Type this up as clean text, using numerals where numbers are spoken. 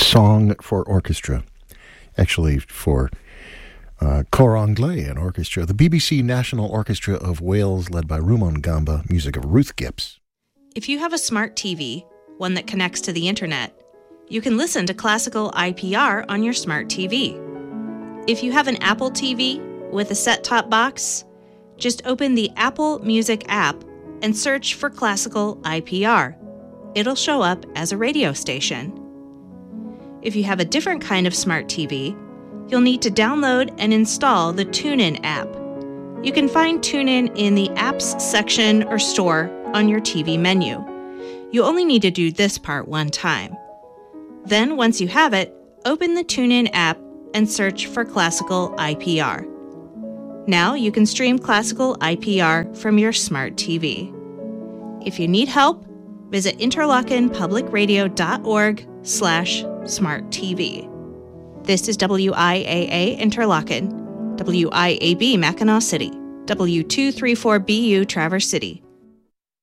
Song for Orchestra. Actually, for Cor Anglais and Orchestra. The BBC National Orchestra of Wales, led by Rumon Gamba, music of Ruth Gibbs. If you have a smart TV, one that connects to the internet, you can listen to classical IPR on your smart TV. If you have an Apple TV with a set-top box, just open the Apple Music app and search for classical IPR. It'll show up as a radio station. If you have a different kind of smart TV, you'll need to download and install the TuneIn app. You can find TuneIn in the Apps section or store on your TV menu. You only need to do this part one time. Then, once you have it, open the TuneIn app and search for classical IPR. Now you can stream classical IPR from your smart TV. If you need help, visit interlockenpublicradio.org/smarttv. This is WIAA Interlochen, WIAB Mackinac City, W234BU Traverse City.